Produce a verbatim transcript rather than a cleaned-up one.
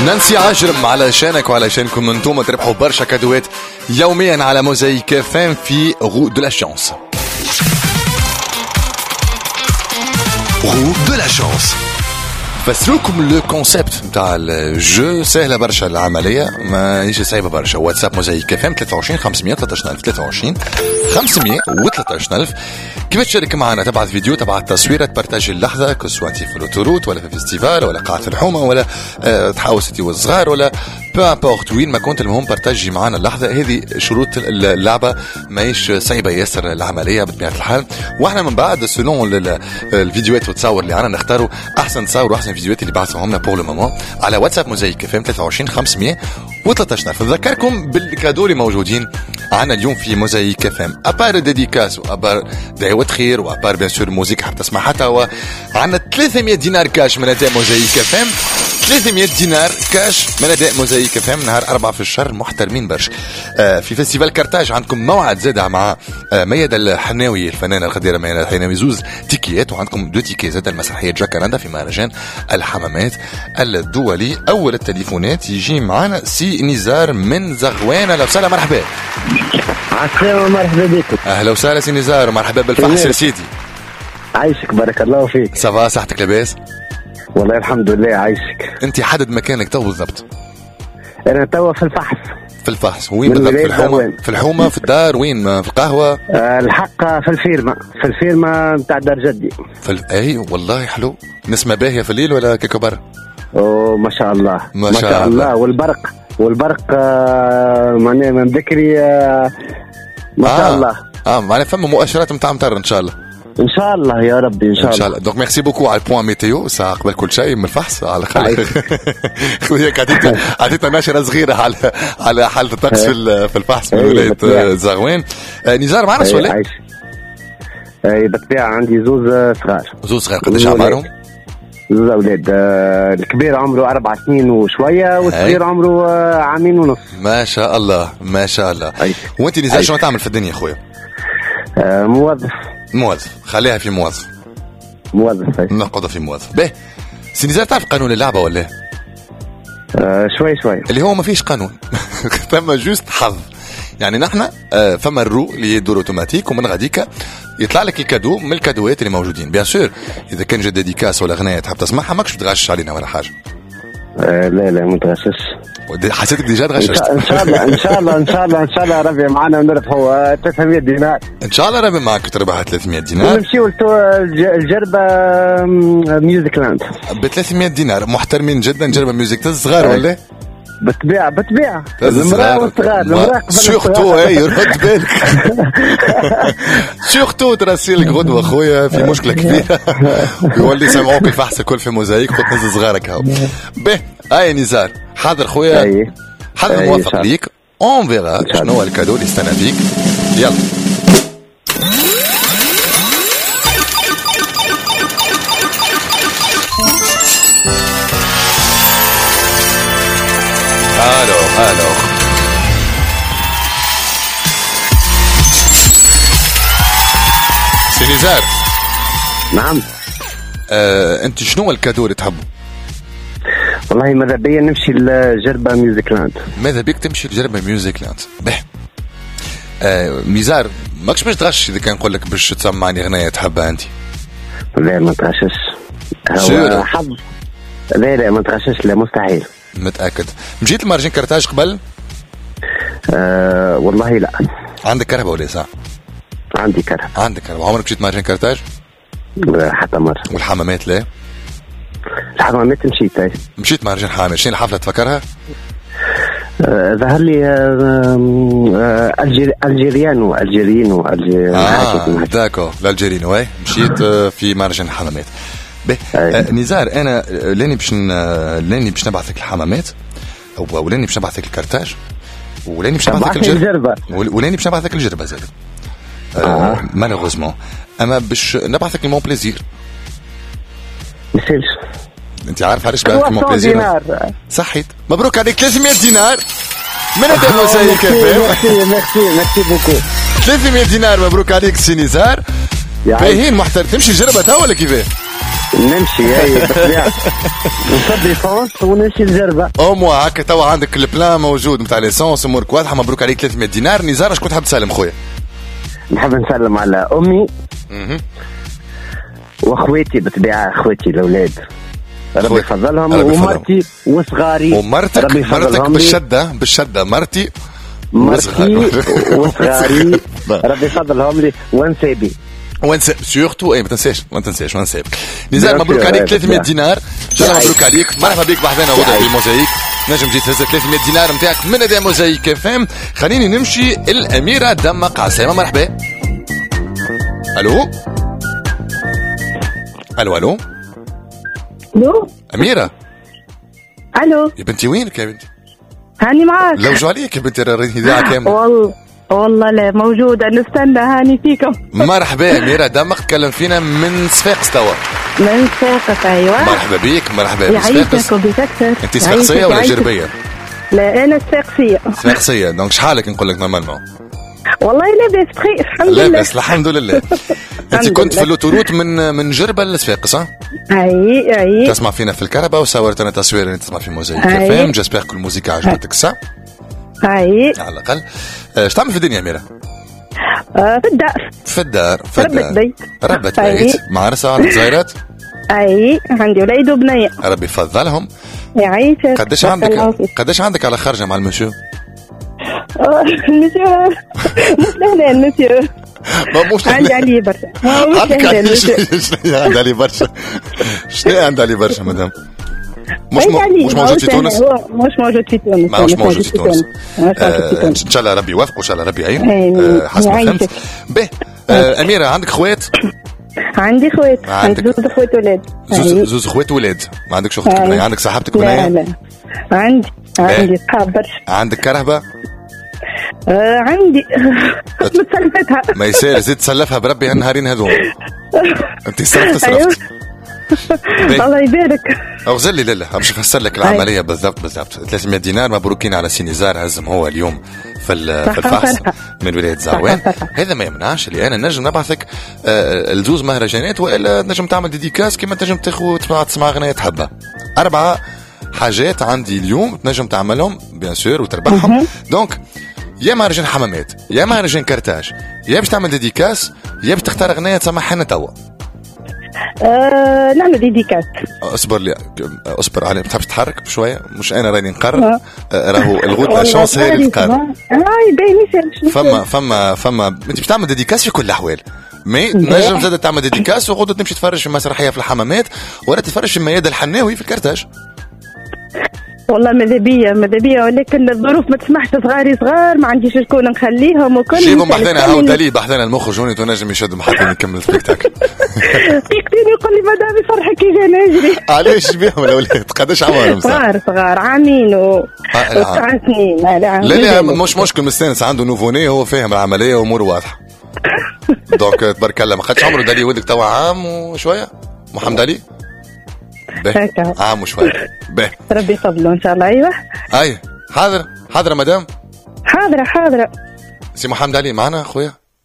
نانسي عجرم علشانك وعلشانكم انتم تربحوا برشا كادوات يوميا على موزايك فام في غو دو لا شانس. غو دو لا شانس فسروكم لو كونسيبت نتاع الجو. سهله برشا العمليه، ما يجي صعيبه برشا. واتساب موزايك فام ثلاثة وعشرين خمسمية وثلاثة عشر ألف ثلاثة وعشرين خمسمية وثلاثة عشر ألف. كيف تشارك معنا؟ تبعث فيديو، تبعث تصويره، تبارتاجي اللحظه كسوانتي في الاوتوروت ولا في فيستيفال ولا قاعه الحومه ولا أه تحاول ستي والصغار ولا بو امبورت وين ما كنت. المهم بارتاجي معنا اللحظه هذه. شروط اللعبه ماهيش صعيبه ياسر العمليه بطبيعه الحال. واحنا من بعد سلون الفيديوهات والتصور اللي عنا نختاروا احسن تصور واحسن فيديوهات اللي بعثوهم لنا بور لو مومون على واتساب موزايك فام ثلاثة وعشرين خمسمية وثلاثة عشر ألف. نذكركم بالكادو اللي موجودين عنا اليوم في موزايك فام. ابار ديديكاس وابار دعوة خير وابار بيان سور موزيك حاب تسمع حتى هو عنا ثلاثمية دينار كاش من اداء موزايك فام. ثلاثمية دينار كاش من اداء موزايك فام نهار أربعة في الشهر، محترمين برشا. آه في فيستيفال كارتاج عندكم موعد زادة مع آه ميادة الحناوي الفنانة القديرة ميادة الحناوي، زوز تيكيات، وعندكم دو تيكي زادة المسرحية جاكاراندا في مهرجان الحمامات الدولي. أول التليفونات يجي معنا سي نزار من زغوان. أهلا وسهلا، مرحبا. عسلامة، مرحبا بكم. أهلا وسهلا سي نزار، مرحبا بالفحص يا سيدي. عايشك، بارك الله فيك. صافا، صحتك لاباس؟ والله الحمد لله، عايشك. انت حدد مكانك تو بالضبط؟ انا توا في الفحص. في الفحص وين بالضبط؟ في الحومه؟ في الحومه في الدار وين؟ في القهوه؟ أه الحق في الفيرما، في الفيرما نتاع دار جدي. في ال... اي والله حلو. نسمة باهيه في الليل ولا كيكو برا؟ اوه ما شاء الله ما, ما شاء, شاء الله. الله والبرق والبرق آه معناها من ذكري آه ما آه. شاء الله. اه معناها فما مؤشرات نتاع مطر ان شاء الله. ان شاء الله يا ربي ان شاء الله. ان شاء الله. دونك ميرسي بوكو على البوان ميتيو ساعه قبل كل شيء من الفحص على خير. خويا عطيتنا عطيتنا نشره صغيره على على حاله الطقس في في الفحص من ولايه زغوان. نزار معنا ولا؟ اي بالطبيعه عندي زوز صغار. زوز صغار قداش اعمارهم؟ زوز اولاد. الكبير عمره اربع سنين وشويه والصغير عمره عامين ونص. ما شاء الله ما شاء الله. وانت نزار شنو تعمل في الدنيا خويا؟ موظف. موظف، خليها في موظف. موظف نقعد في موظف. باهي سي نزار، تعرف قانون اللعبه ولا؟ آه شوي شوي. اللي هو ما فيش قانون ثم جوست حظ. يعني نحن آه فما الرو اللي يدور اوتوماتيك، ومن غاديكا يطلع لك الكادو من الكادوات اللي موجودين. بيان سور اذا كان جا ديديكاس ولا غنايه تحب تسمعها ماكش تغشش علينا ولا حاجه. آه لا لا ما تغشش. حسيتك ديجا تغششت. ان شاء الله ان شاء الله ان شاء الله ان شاء الله ربي معنا ونربحوا ثلاثمية دينار. ان شاء الله ربي معك تربح ثلاثمية دينار. ونمشيو الجربه ميوزك لاند ب ثلاثمية دينار. محترمين جدا. جربه ميوزك صغار ولا؟ بالطبيعة بالطبيعة المرأة والصغار. المرأة سورتو اي رد بالك. سورتو تراسيلك غدوة خويا في مشكلة كبيرة يولي سمعوك الفحص الكل في موزايك خد نزل صغارك هاو. به اي نزار حاضر خويا، حاضر موافق ليك. اون فيغا شنو هو الكادو اللي استنى فيك. يلا الو الو سي نزار. نعم. آه، انت شنو الكادو اللي تحبه؟ والله ماذا بيا نمشي لجربة ميوزك لاند. ماذا بيك تمشي لجربة ميوزك لاند. به آه نزار ماكش باش تغش اذا كان نقول لك باش تسمعني غنايه تحبها انت. لا ما تغشش، هو حظ. لا لا ما تغشش، لا مستحيل. متأكد؟ مشيت لمهرجان كارتاج قبل؟ أه والله لا. عندك كهرباء ولا ساعة؟ عندي كهرباء. عندك كهرباء. عمرك مشيت مهرجان كارتاج؟ حتى مرة. والحمامات لا؟ الحمامات مشيت. اي مشيت مهرجان حمامات. شنو الحفلة تفكرها؟ ظهر لي الجيريانو الجيرينو اه داكو الالجيرينو. اي مشيت في مهرجان الحمامات. به آه نزار انا لاني باش لاني باش نبعثك الحمامات ولاني باش نبعثك الكارتاج ولاني باش نبعثك الجربه ولاني باش نبعثك الجربه زاد آه مالوغوزمون. اما باش نبعثك المون بليزير مسيلش. انت عارف علاش بعثك المون بليزير؟ صحيت. مبروك عليك ثلاثمية دينار من اداء موزايك فام. ميرسي ميرسي ميرسي بوكو. ثلاثمية دينار مبروك عليك سي نزار. باهين محترم. تمشي الجربه تو ولا كيفاه؟ نمشي هاي بالطبيعة نفضي فونس ونمشي الجربة. او مو هكا توا عندك البلان موجود نتاع ليسونس امورك واضحة. مبروك عليك ثلاثمية دينار. نزار شكون تحب تسلم خويا؟ نحب نسلم على أمي واخواتي بالطبيعة اخواتي الاولاد ربي يفضلهم ومرتي وصغاري ومرتك مرتك بالشدة بالشدة مرتي مرتي وصغاري ربي يفضلهم لي ونسابي وانسى سيرتو اي ما تنساش ما تنساش ما نسابك. نزار مبروك عليك ثلاثمية دينار ان شاء الله. مبروك عليك مرحبا بك بحذنا غدا في موزايك. نجم جيت تهز ثلاثمية دينار نتاعك من اداء موزايك فام. خليني نمشي الاميرة دمق عسامة. مرحبا. الو الو الو الو اميرة. الو يا بنتي وينك يا بنتي؟ هاني معاك. لو جو عليك يا بنتي راني اذاعة كاملة. والله والله لا موجودة نستنى هاني فيكم. مرحبا أميرة دمق تكلم فينا من صفاقس توا. من صفاقس أيوة. مرحبا بيك مرحبا بصفاقس. يعيشك وبيك أكثر. أنت صفاقسية ولا جربية؟ لا أنا صفاقسية. صفاقسية دونك شحالك نقول لك نورمالمون؟ والله لاباس بخير الحمد لله. لاباس الحمد لله. أنت كنت في اللوتوروت من من جربة لصفاقس ها؟ أي أي. تسمع فينا في الكهرباء وصورت أنا تصوير اللي تسمع في موزايك فام. جاسبيغ كل الموسيقى عجبتك صح؟ أي. على الأقل. اش تعمل في الدنيا أميرة؟ آه في الدار. في الدار في الدار. ربة بيت. ربة بيت. معرسة عندك زايرات؟ أي عندي وليد وبنية. ربي يفضلهم. يعيشك. قداش عندك قداش عندك على خرجة مع المشو؟ المسيو مش لهنا المسيو مش عندي عليه برشا. مش لهنا المسيو. عندي عليه برشا. شنو عندي عليه برشا مدام؟ مش مش موجود في تونس. مش موجود في تونس. مش موجود في تونس. ان شاء الله ربي يوفقه. ان شاء الله ربي يعين. حسب ما فهمت. به أميرة عندك خوات؟ عندي خوات. عندي زوز خوات ولاد. زوز خوات ولاد. ما عندكش اختك بنية؟ عندك صاحبتك بنية؟ لا لا عندي عندي صحاب برشا. عندك كرهبة؟ آه عندي متسلفتها. ما يصير زيد تسلفها بربي هالنهارين هذوم. انت صرفت صرفت. الله يبارك. اغزل لي لله باش نفسر لك العمليه بالضبط بالضبط. ثلاثمية دينار مبروكين على سي نزار. هزم هو اليوم في في الفحص من ولايه زعوان. هذا ما يمنعش اللي انا نجم نبعثك آه الزوز مهرجانات والا نجم تعمل ديديكاس كما تنجم تاخذ تسمع تسمع اغنيه تحبها. اربعه حاجات عندي اليوم تنجم تعملهم بيان سور وتربحهم. دونك يا مهرجان حمامات يا مهرجان كرتاج يا باش تعمل ديديكاس يا باش تختار اغنيه تسمعها لنا توا. أه نعمل ديديكاس. اصبر لي اصبر علي. بتحبش تتحرك بشويه؟ مش انا راني نقرر. راهو الغوت لا شانس هي اللي تقرر. اي باين فما فما فما انت باش تعمل ديديكاس في كل الاحوال. مي نجم زاد تعمل ديديكاس وغدوه تمشي تفرج في مسرحيه في الحمامات ولا تتفرج في ميادة الحناوي في الكرتاج. والله ماذا بيا ماذا بيا ولكن الظروف ما تسمحش. صغاري صغار ما عنديش شكون نخليهم وكل جيبهم بحذنا. هاو دالي بحذنا المخرج هوني تنجم يشد محطين يكمل سبيكتاكل. يقتلني يقول لي مدام يفرحك كي جا نجري. علاش بيهم الاولاد؟ قداش عمرهم؟ صغار صغار عامين و تسع سنين. لا لا مش مشكل مستانس عنده نوفوني هو فاهم العمليه واموره واضحه. دونك تبارك الله. ما خدش عمره دالي ولدك توا عام وشويه محمد علي؟ هكا عام وشويه. به ربي يفضله ان شاء الله. ايوه اي حاضر حاضر مدام. حاضره حاضره. سي محمد علي معنا خويا؟